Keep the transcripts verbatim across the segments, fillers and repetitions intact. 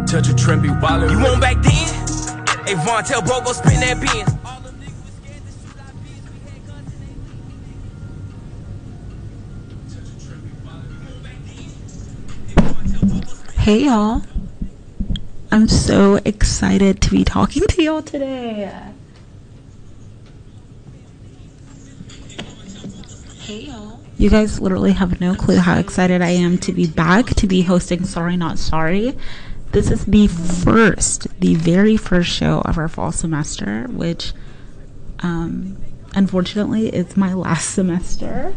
Touch a trim, be wildin'. You want back then? Hey, Von, tell bro, go spin that bin. Hey y'all, I'm so excited to be talking to y'all today. Hey y'all. You guys literally have no clue how excited I am to be back, to be hosting Sorry Not Sorry. This is the first, the very first show of our fall semester, which um, unfortunately is my last semester.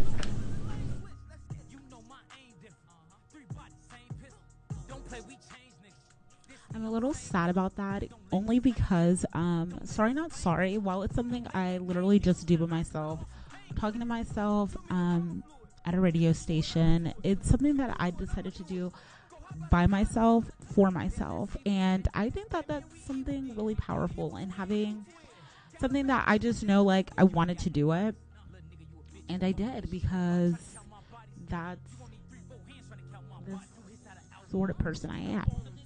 I'm a little sad about that, only because um, Sorry Not Sorry, while it's something I literally just do by myself, talking to myself um, at a radio station, it's something that I decided to do by myself, for myself. And I think that that's something really powerful, and having something that I just know, like, I wanted to do it. And I did, because that's this sort of person I am.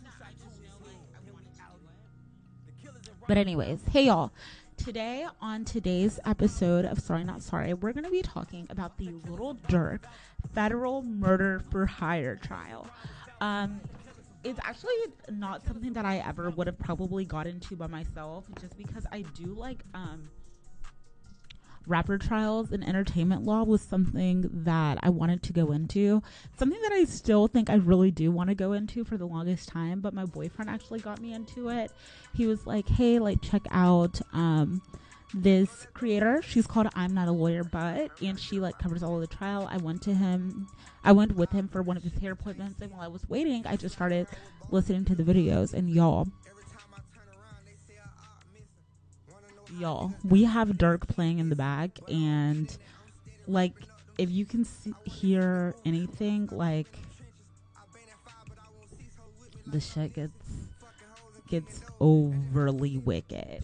But anyways, hey y'all. Today, on today's episode of Sorry Not Sorry, we're going to be talking about the Lil Durk federal murder for hire trial. Um, it's actually not something that I ever would have probably got into by myself, just because I do like um, rapper trials, and entertainment law was something that I wanted to go into. Something that I still think I really do want to go into for the longest time, but my boyfriend actually got me into it. He was like, hey, like, check out um, this creator. She's called I'm Not a Lawyer But, and she like covers all of the trial. I went to him. I went with him for one of his hair appointments, and while I was waiting, I just started listening to the videos, and y'all, Y'all, we have Durk playing in the back, and like, if you can see, hear anything, like, the shit gets gets overly wicked.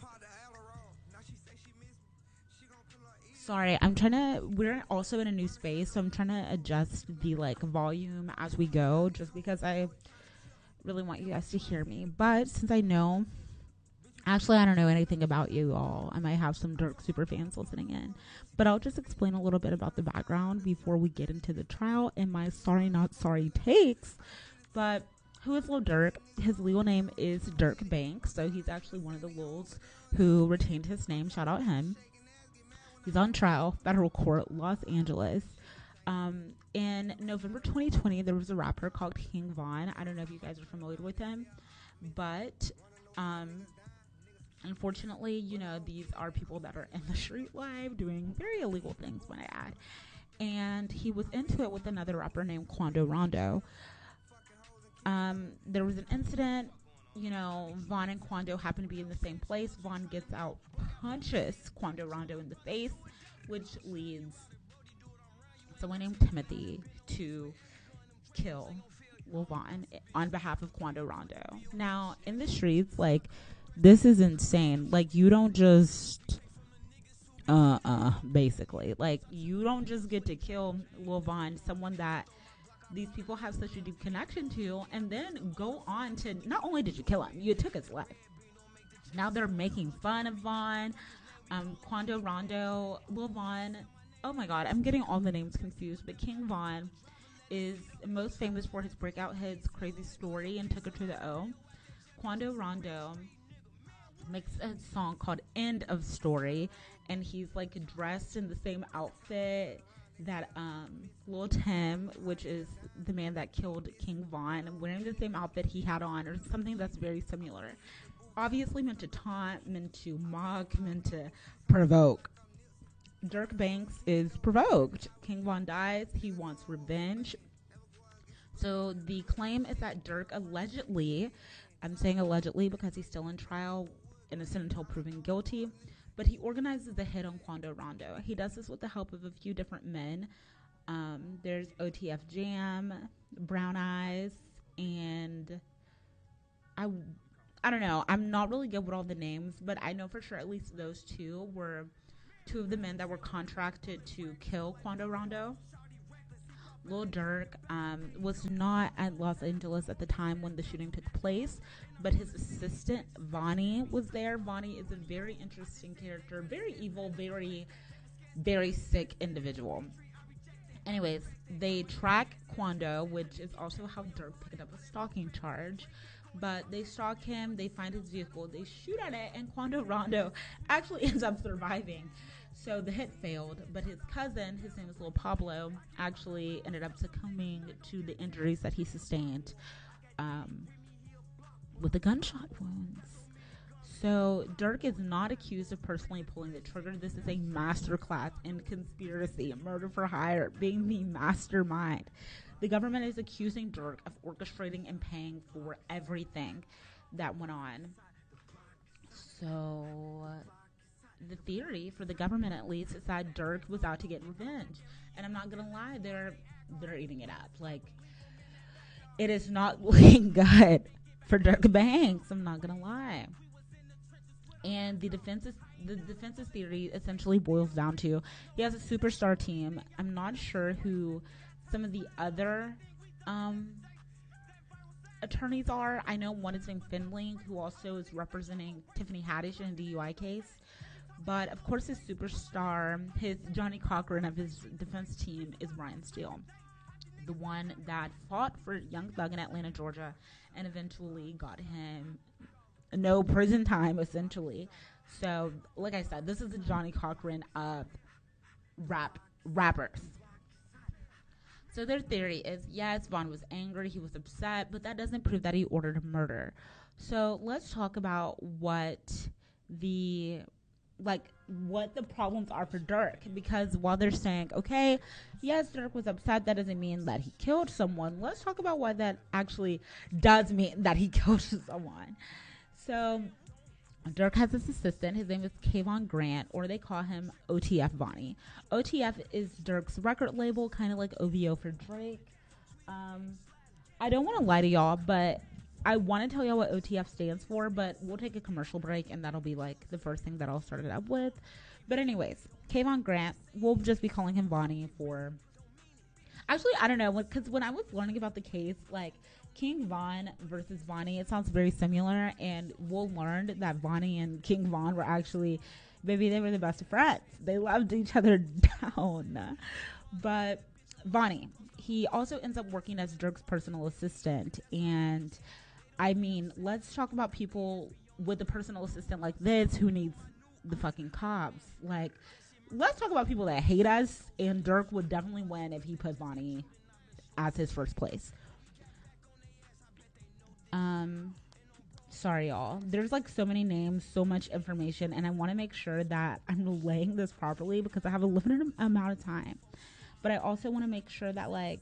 Sorry, I'm trying to, we're also in a new space, so I'm trying to adjust the like volume as we go, just because I really want you guys to hear me. But since I know, actually, I don't know anything about you all. I might have some Durk super fans listening in. But I'll just explain a little bit about the background before we get into the trial and my Sorry Not Sorry takes. But who is Lil Durk? His legal name is Durk Banks. So he's actually one of the Lils who retained his name. Shout out him. He's on trial, federal court, Los Angeles. Um, in November twenty twenty, there was a rapper called King Von. I don't know if you guys are familiar with him. But Um, unfortunately, you know, these are people that are in the street life doing very illegal things, when I add. And he was into it with another rapper named Quando Rondo. Um, there was an incident, you know, Von and Quando happen to be in the same place. Von gets out, punches Quando Rondo in the face, which leads someone named Timothy to kill Lil Von on behalf of Quando Rondo. Now, in the streets, like, this is insane. Like, you don't just, uh, uh, basically, like, you don't just get to kill Lil Von, someone that these people have such a deep connection to, and then go on to, not only did you kill him, you took his life. Now they're making fun of Von, um, Quando Rondo, Lil Von. Oh my God, I'm getting all the names confused, but King Von is most famous for his breakout hits Crazy Story and Took Her to the O. Quando Rondo makes a song called End of Story, and he's like dressed in the same outfit that um Lil Tim, which is the man that killed King Von, wearing the same outfit he had on, or something that's very similar. Obviously meant to taunt, meant to mock, meant to provoke. Durk Banks is provoked. King Von dies. He wants revenge. So the claim is that Durk allegedly, I'm saying allegedly because he's still in trial, innocent until proven guilty, but he organizes the hit on Quando Rondo. He does this with the help of a few different men. Um, there's O T F Jam, Brown Eyes, and I, I don't know. I'm not really good with all the names, but I know for sure at least those two were two of the men that were contracted to kill Quando Rondo. Lil Durk um, was not at Los Angeles at the time when the shooting took place, but his assistant Vonnie was there. Vonnie is a very interesting character, very evil, very, very sick individual. Anyways, they track Quando, which is also how Dirk picked up a stalking charge. But they stalk him, they find his vehicle, they shoot at it, and Quando Rondo actually ends up surviving. So the hit failed, but his cousin, his name is Lil Pablo, actually ended up succumbing to the injuries that he sustained um, with the gunshot wounds. So Dirk is not accused of personally pulling the trigger. This is a masterclass in conspiracy, murder for hire, being the mastermind. The government is accusing Dirk of orchestrating and paying for everything that went on. So the theory for the government, at least, is that Dirk was out to get revenge. And I'm not gonna lie, they're they're eating it up. Like, it is not looking good for Dirk Banks. I'm not gonna lie. And the defense's the defense's theory essentially boils down to he has a superstar team. I'm not sure who some of the other um, attorneys are. I know one is named Finley, who also is representing Tiffany Haddish in a D U I case. But of course, his superstar, his Johnny Cochran of his defense team, is Brian Steele, the one that fought for Young Thug in Atlanta, Georgia, and eventually got him no prison time, essentially. So, like I said, this is the Johnny Cochran of rap rappers. So their theory is, yes, Vaughn was angry, he was upset, but that doesn't prove that he ordered a murder. So let's talk about what the like what the problems are for Dirk, because while they're saying, okay, yes, Dirk was upset, that doesn't mean that he killed someone. Let's talk about why that actually does mean that he killed someone. So Dirk has this assistant. His name is Kayvon Grant, or they call him O T F Vonnie. O T F is Dirk's record label, kind of like O V O for Drake. Um, I don't want to lie to y'all, but I want to tell y'all what O T F stands for, but we'll take a commercial break, and that'll be like the first thing that I'll start it up with. But anyways, Kayvon Grant, we'll just be calling him Vonnie for... Actually, I don't know, because when I was learning about the case, like, King Von versus Vonnie, it sounds very similar, and we'll learn that Vonnie and King Von were actually, maybe they were the best of friends. They loved each other down. But Vonnie, he also ends up working as Dirk's personal assistant, and I mean, let's talk about people with a personal assistant like this who needs the fucking cops. Like, let's talk about people that hate us, and Dirk would definitely win if he put Vonnie as his first place. Um, sorry, y'all. There's like so many names, so much information, and I want to make sure that I'm laying this properly because I have a limited amount of time. But I also want to make sure that, like,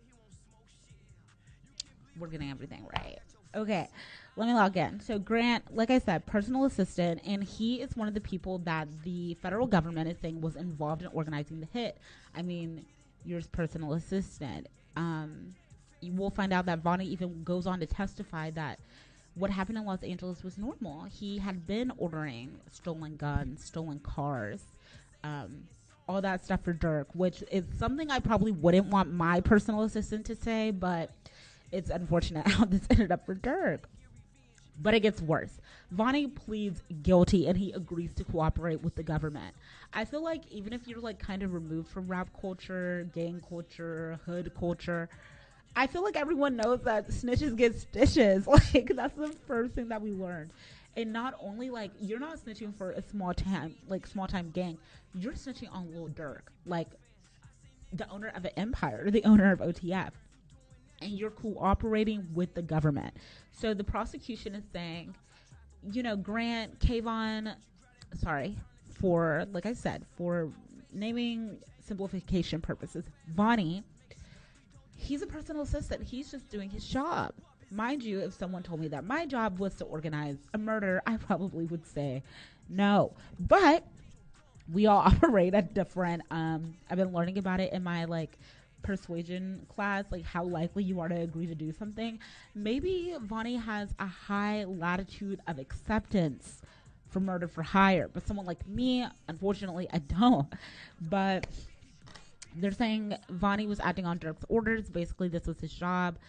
we're getting everything right. Okay, let me log in. So Grant, like I said, personal assistant, and he is one of the people that the federal government is saying was involved in organizing the hit. I mean, your personal assistant. Um, you will find out that Vonnie even goes on to testify that what happened in Los Angeles was normal. He had been ordering stolen guns, stolen cars, um, all that stuff for Dirk, which is something I probably wouldn't want my personal assistant to say, but it's unfortunate how this ended up for Dirk. But it gets worse. Vonnie pleads guilty and he agrees to cooperate with the government. I feel like even if you're like kind of removed from rap culture, gang culture, hood culture, I feel like everyone knows that snitches get stitches. Like, that's the first thing that we learned. And not only, like, you're not snitching for a small time, like, small time gang. You're snitching on Lil Durk, like, the owner of an empire, the owner of O T F. And you're cooperating with the government. So the prosecution is saying, you know, Grant, Kayvon, sorry, for, like I said, for naming simplification purposes, Vonnie, he's a personal assistant. He's just doing his job. Mind you, if someone told me that my job was to organize a murder, I probably would say no. But we all operate at different, um, I've been learning about it in my, like, persuasion class, like how likely you are to agree to do something. Maybe Vonnie has a high latitude of acceptance for murder for hire, but someone like me, unfortunately, I don't. But they're saying Vonnie was acting on direct orders. Basically, this was his job.